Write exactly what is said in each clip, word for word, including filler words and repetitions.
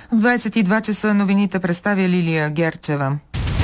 В двадесет и два часа новините представя Лилия Герчева.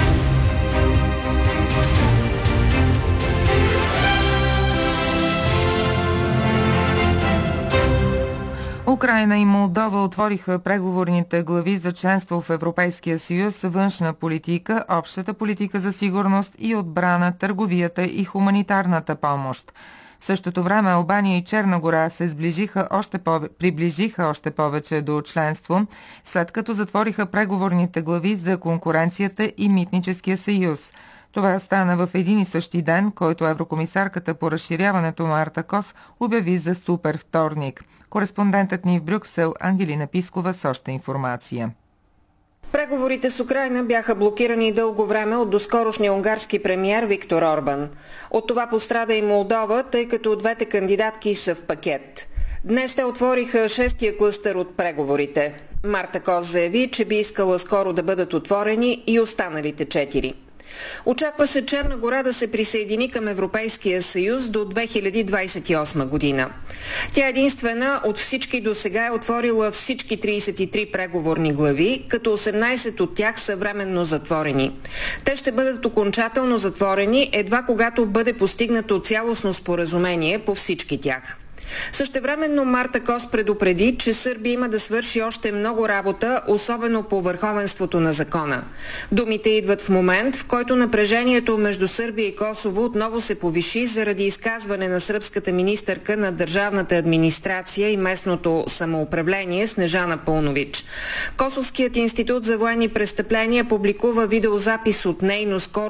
Украйна и Молдова отвориха преговорните глави за членство в Европейския съюз, външна политика, общата политика за сигурност и отбрана, търговията и хуманитарната помощ. В същото време Албания и Черна гора се сближиха още пове... приближиха още повече до членство, след като затвориха преговорните глави за конкуренцията и митническия съюз. Това стана в един и същи ден, който еврокомисарката по разширяването Марта Кос обяви за супер вторник. Кореспондентът ни в Брюксел Ангелина Пискова с още информация. Преговорите с Украйна бяха блокирани дълго време от доскорошния унгарски премиер Виктор Орбан. От това пострада и Молдова, тъй като двете кандидатки са в пакет. Днес те отвориха шестия клъстър от преговорите. Марта Кос заяви, че би искала скоро да бъдат отворени и останалите четири. Очаква се Черна гора да се присъедини към Европейския съюз до две хиляди двадесет и осма година. Тя единствена от всички досега е отворила всички тридесет и три преговорни глави, като осемнадесет от тях са временно затворени. Те ще бъдат окончателно затворени едва когато бъде постигнато цялостно споразумение по всички тях. Същевременно Марта Кос предупреди, че Сърбия има да свърши още много работа, особено по върховенството на закона. Думите идват в момент, в който напрежението между Сърбия и Косово отново се повиши заради изказване на сръбската министърка на държавната администрация и местното самоуправление Снежана Пълнович. Косовският институт за военни престъпления публикува видеозапис от нейно скоро